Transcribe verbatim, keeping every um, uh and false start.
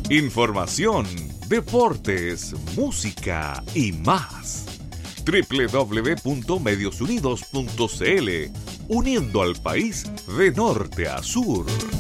Información, deportes, música y más. doble u doble u doble u punto medios unidos punto c l, uniendo al país de norte a sur.